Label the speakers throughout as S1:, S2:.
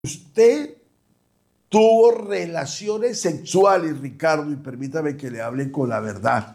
S1: Usted tuvo relaciones sexuales, Ricardo, y permítame que le hable con la verdad.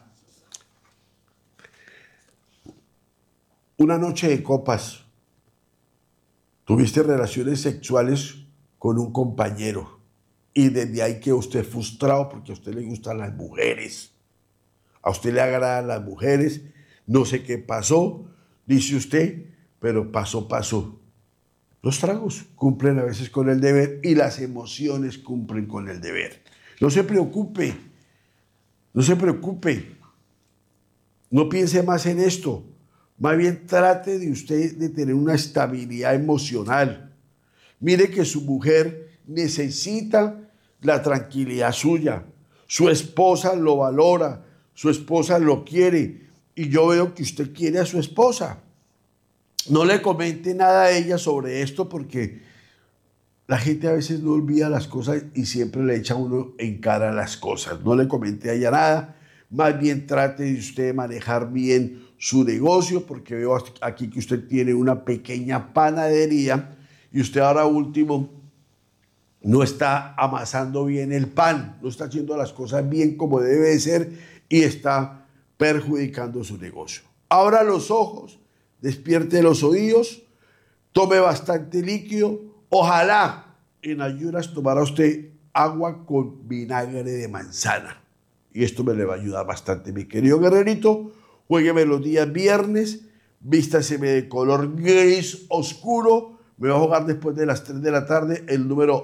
S1: Una noche de copas, tuviste relaciones sexuales con un compañero y desde ahí quedó usted frustrado porque a usted le gustan las mujeres. A usted le agradan las mujeres, no sé qué pasó, dice usted, pero pasó. Los tragos cumplen a veces con el deber y las emociones cumplen con el deber. No se preocupe, no se preocupe, no piense más en esto. Más bien trate de usted de tener una estabilidad emocional. Mire que su mujer necesita la tranquilidad suya. Su esposa lo valora, su esposa lo quiere y yo veo que usted quiere a su esposa. No le comente nada a ella sobre esto porque la gente a veces no olvida las cosas y siempre le echa a uno en cara las cosas. No le comente a ella nada, más bien trate de usted manejar bien su negocio, porque veo aquí que usted tiene una pequeña panadería y usted ahora último no está amasando bien el pan, no está haciendo las cosas bien como debe de ser y está perjudicando su negocio. Abra los ojos, despierte los oídos, tome bastante líquido. Ojalá en ayunas tomara usted agua con vinagre de manzana. Y esto me le va a ayudar bastante, mi querido guerrerito. Juégueme los días viernes, vístaseme de color gris oscuro. Me va a jugar después de las 3 de la tarde el número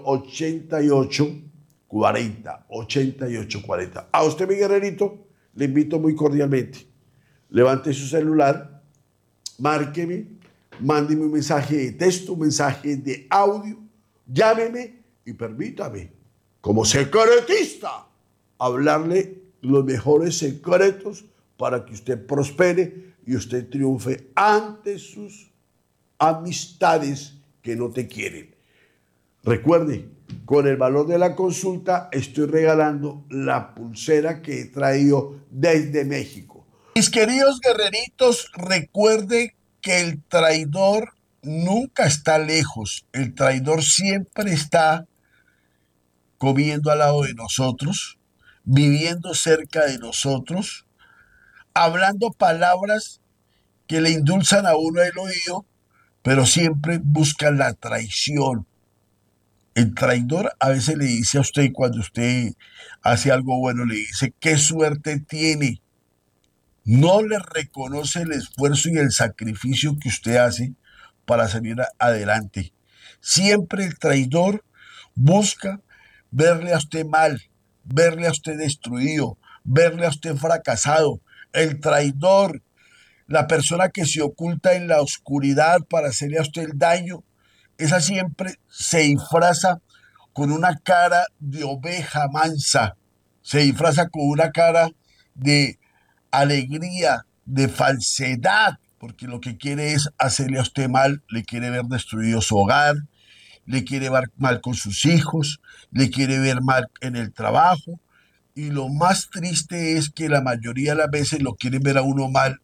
S1: 8840. 8840. A usted, mi guerrerito, le invito muy cordialmente. Levante su celular, márqueme, mándeme un mensaje de texto, un mensaje de audio, llámeme y permítame, como secretista, hablarle los mejores secretos para que usted prospere y usted triunfe ante sus amistades que no te quieren. Recuerde, con el valor de la consulta estoy regalando la pulsera que he traído desde México. Mis queridos guerreritos, recuerde que el traidor nunca está lejos. El traidor siempre está comiendo al lado de nosotros, viviendo cerca de nosotros, hablando palabras que le endulzan a uno el oído, pero siempre buscan la traición. El traidor a veces le dice a usted, cuando usted hace algo bueno, le dice, qué suerte tiene. No le reconoce el esfuerzo y el sacrificio que usted hace para salir adelante. Siempre el traidor busca verle a usted mal, verle a usted destruido, verle a usted fracasado. El traidor, la persona que se oculta en la oscuridad para hacerle a usted el daño, esa siempre se disfraza con una cara de oveja mansa, se disfraza con una cara de alegría, de falsedad, porque lo que quiere es hacerle a usted mal, le quiere ver destruido su hogar, le quiere ver mal con sus hijos, le quiere ver mal en el trabajo, y lo más triste es que la mayoría de las veces lo quieren ver a uno mal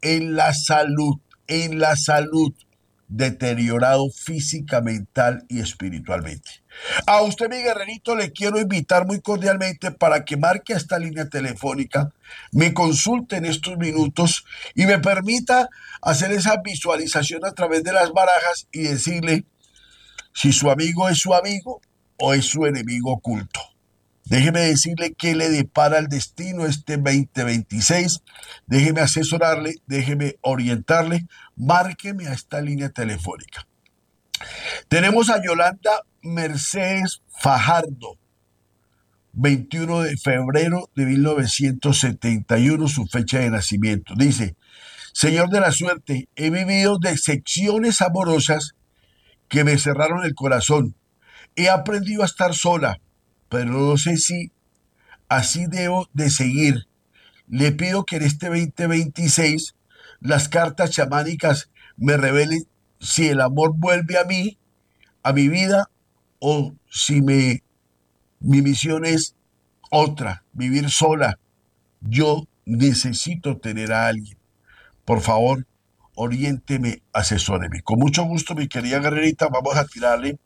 S1: en la salud, deteriorado física, mental y espiritualmente. A usted, mi guerrerito, le quiero invitar muy cordialmente para que marque a esta línea telefónica, me consulte en estos minutos y me permita hacer esa visualización a través de las barajas y decirle si su amigo es su amigo o es su enemigo oculto. Déjeme decirle qué le depara el destino este 2026. Déjeme asesorarle, déjeme orientarle. Márqueme a esta línea telefónica. Tenemos a Yolanda Mercedes Fajardo, 21 de febrero de 1971, su fecha de nacimiento. Dice, Señor de la suerte, he vivido decepciones amorosas que me cerraron el corazón. He aprendido a estar sola, pero no sé si así debo de seguir. Le pido que en este 2026 las cartas chamánicas me revelen si el amor vuelve a mí, a mi vida, o si mi misión es otra, vivir sola. Yo necesito tener a alguien. Por favor, oriénteme, asesóreme. Con mucho gusto, mi querida guerrerita, vamos a tirarle